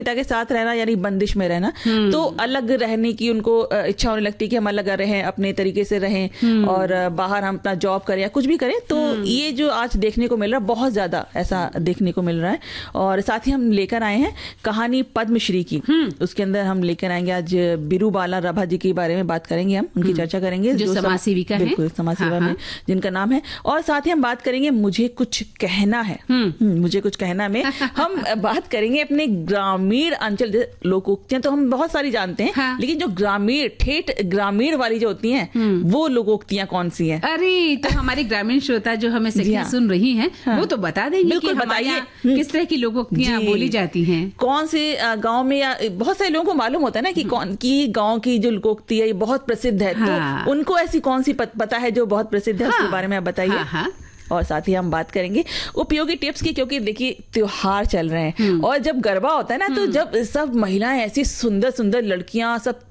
पिता के साथ रहना यानी बंदिश में रहना, तो अलग रहने की उनको इच्छा होने लगती है कि हम अलग रहें, अपने तरीके से रहें और बाहर हम अपना जॉब करें या कुछ भी करें। तो ये जो आज देखने को मिल रहा है, बहुत ज्यादा ऐसा देखने को मिल रहा है। और साथ ही हम लेकर आए हैं कहानी पद्मश्री की। उसके अंदर हम लेकर आएंगे आज बिरूबाला रभा जी के बारे में बात करेंगे, हम उनकी चर्चा करेंगे, जो समाज सेविका है, बिल्कुल समाज सेवा में जिनका नाम है। और साथ ही हम बात करेंगे मुझे कुछ कहना है। मुझे कुछ कहना में हम बात करेंगे अपने ग्रामीण अंचल लोकोक्तियां तो हम बहुत सारी जानते हैं, हाँ। लेकिन जो ग्रामीण ठेठ ग्रामीण वाली जो होती हैं वो लोकोक्तियां कौन सी हैं? अरे तो हमारे ग्रामीण श्रोता जो हमें सेक्शन सुन रही हैं, वो तो बता देंगे। बिल्कुल बताइए किस तरह की लोकोक्तियां बोली जाती हैं, कौन से गांव में, या बहुत सारे लोगों को मालूम होता है ना कि कौन की गांव की जो लोकोक्ति है ये बहुत प्रसिद्ध है, हाँ। तो उनको ऐसी कौन सी पता है जो बहुत प्रसिद्ध है, हाँ। उसके बारे में आप बताइए। हाँ। और साथ ही हम बात करेंगे उपयोगी टिप्स की, क्योंकि देखिए त्योहार चल रहे हैं और जब गरबा होता है ना, तो जब सब महिलाएं ऐसी सुंदर सुंदर लड़कियां सब